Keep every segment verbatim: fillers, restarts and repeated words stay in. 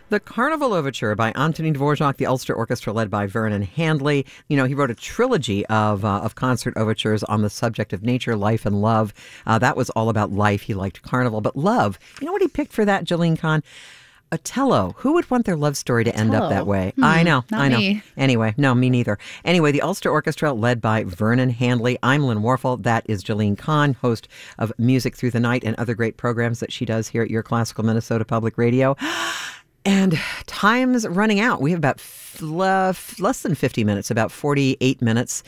The Carnival Overture by Antonín Dvorak, the Ulster Orchestra led by Vernon Handley. You know, he wrote a trilogy of uh, of concert overtures on the subject of nature, life, and love. Uh, that was all about life. He liked carnival. But love, you know what he picked for that, Jillian Kahn? Othello. Who would want their love story to end Othello. up that way? Hmm, I know, not I know. me. Anyway, no, me neither. Anyway, the Ulster Orchestra led by Vernon Handley. I'm Lynn Warfel. That is Jillian Kahn, host of Music Through the Night and other great programs that she does here at Your Classical Minnesota Public Radio. And time's running out. We have about f- f- less than fifty minutes, about forty-eight minutes,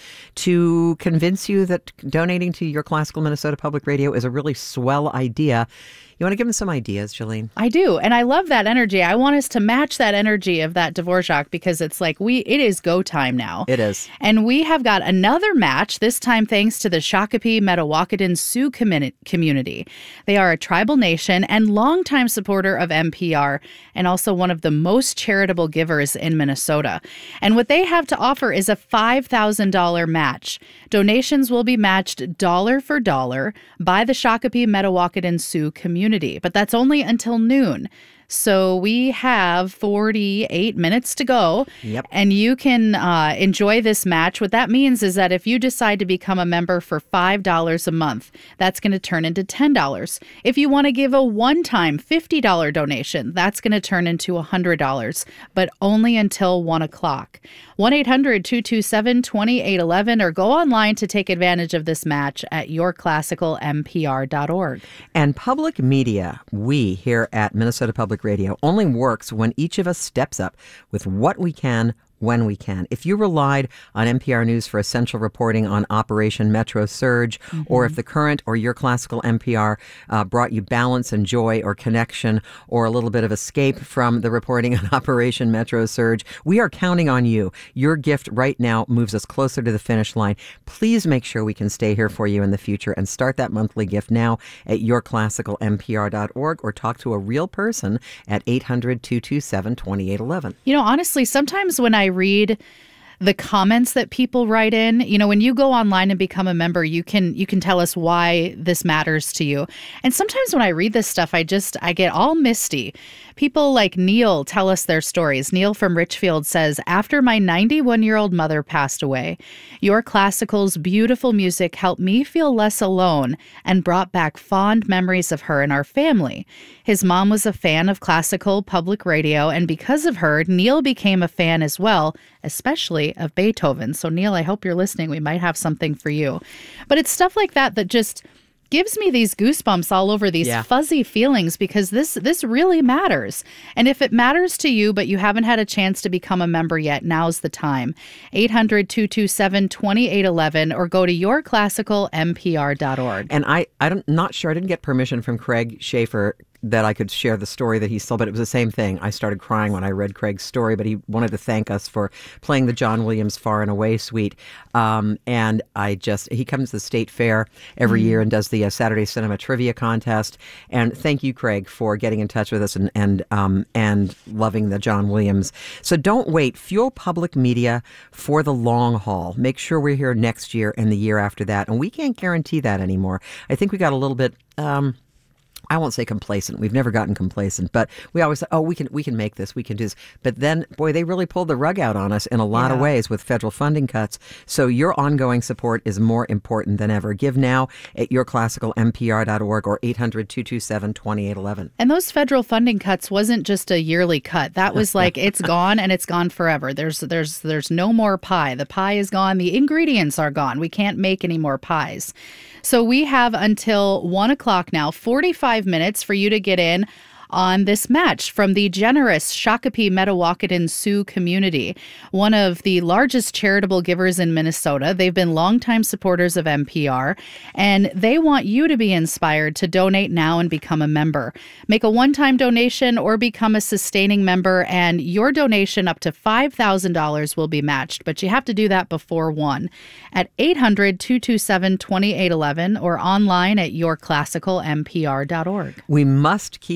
to convince you that donating to Your Classical Minnesota Public Radio is a really swell idea. You want to give them some ideas, Jillian? I do. And I love that energy. I want us to match that energy of that Dvorak because it's like we it is go time now. It is. And we have got another match, this time thanks to the Shakopee Mdewakanton Sioux community. community. They are a tribal nation and longtime supporter of N P R and also one of the most charitable givers in Minnesota. And what they have to offer is a five thousand dollars match. Donations will be matched dollar for dollar by the Shakopee Mdewakanton Sioux community. But that's only until noon. So we have forty-eight minutes to go. Yep. And you can uh, enjoy this match. What that means is that if you decide to become a member for five dollars a month, that's going to turn into ten dollars. If you want to give a one-time fifty dollars donation, that's going to turn into one hundred dollars, but only until one o'clock. one eight hundred two two seven two eight one one or go online to take advantage of this match at your classical m p r dot org. And public media, we here at Minnesota Public Radio, only works when each of us steps up with what we can, when we can. If you relied on N P R News for essential reporting on Operation Metro Surge, mm-hmm. or if the current or Your Classical N P R uh, brought you balance and joy or connection or a little bit of escape from the reporting on Operation Metro Surge, we are counting on you. Your gift right now moves us closer to the finish line. Please make sure we can stay here for you in the future and start that monthly gift now at your classical m p r dot org or talk to a real person at eight hundred two two seven two eight one one. You know, honestly, sometimes when I read the comments that people write in, you know, when you go online and become a member, you can you can tell us why this matters to you. And sometimes when I read this stuff, I just I get all misty. People like Neil tell us their stories. Neil from Richfield says, after my ninety-one-year-old mother passed away, Your Classical's beautiful music helped me feel less alone and brought back fond memories of her and our family. His mom was a fan of classical public radio, and because of her, Neil became a fan as well, especially of Beethoven. So, Neil, I hope you're listening. We might have something for you. But it's stuff like that that just gives me these goosebumps all over, these yeah. fuzzy feelings, because this this really matters. And if it matters to you, but you haven't had a chance to become a member yet, now's the time. eight hundred two two seven two eight one one or go to your classical m p r dot org. And I, I'm not sure, I didn't get permission from Craig Schaefer that I could share the story that he told, but it was the same thing. I started crying when I read Craig's story, but he wanted to thank us for playing the John Williams Far and Away suite. Um, and I just, he comes to the State Fair every mm. year and does the uh, Saturday Cinema Trivia Contest. And thank you, Craig, for getting in touch with us and, and, um, and loving the John Williams. So don't wait. Fuel public media for the long haul. Make sure we're here next year and the year after that. And we can't guarantee that anymore. I think we got a little bit... Um, I won't say complacent. We've never gotten complacent, but we always say, oh, we can we can make this, we can do this. But then, boy, they really pulled the rug out on us in a lot yeah. of ways with federal funding cuts. So your ongoing support is more important than ever. Give now at your classical m p r dot org or eight hundred two two seven two eight one one. And those federal funding cuts wasn't just a yearly cut. That was like, it's gone and it's gone forever. There's there's there's no more pie. The pie is gone. The ingredients are gone. We can't make any more pies. So we have until one o'clock now, forty-five minutes for you to get in on this match from the generous Shakopee Mdewakanton Sioux community, one of the largest charitable givers in Minnesota. They've been longtime supporters of N P R, and they want you to be inspired to donate now and become a member. Make a one-time donation or become a sustaining member, and your donation up to five thousand dollars will be matched, but you have to do that before one at eight hundred two two seven two eight one one or online at your classical m p r dot org. We must keep pace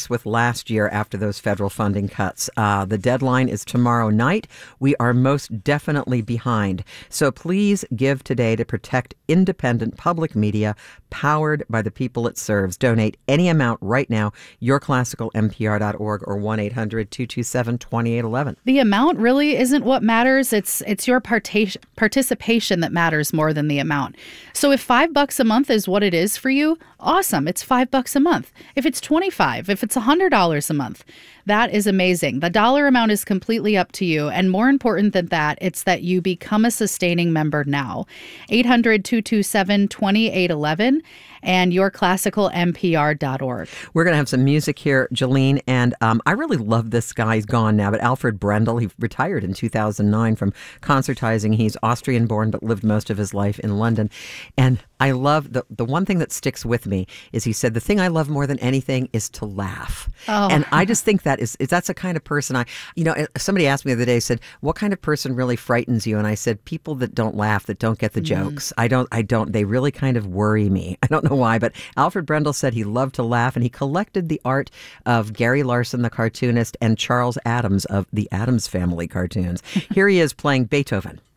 pace with last year after those federal funding cuts. Uh, the deadline is tomorrow night. We are most definitely behind. So please give today to protect independent public media powered by the people it serves. Donate any amount right now, your classical n p r dot org or one eight hundred two two seven two eight one one. The amount really isn't what matters. It's it's your parta- participation that matters more than the amount. So if five bucks a month is what it is for you, awesome. It's five bucks a month. If it's twenty-five, if it's one hundred dollars a month, that is amazing. The dollar amount is completely up to you. And more important than that, it's that you become a sustaining member now. eight hundred two two seven two eight one one and your classical n p r dot org. We're going to have some music here, Jolene, and um, I really love this guy. He's gone now, but Alfred Brendel, he retired in two thousand nine from concertizing. He's Austrian-born, but lived most of his life in London. And I love, the, the one thing that sticks with me is he said, the thing I love more than anything is to laugh. Oh. And I just think that is, is that's the kind of person I, you know, somebody asked me the other day, said, what kind of person really frightens you? And I said, people that don't laugh, that don't get the jokes. Mm. I don't, I don't, they really kind of worry me. I don't know why, but Alfred Brendel said he loved to laugh, and he collected the art of Gary Larson, the cartoonist, and Charles Addams of the Addams Family cartoons. Here he is playing Beethoven.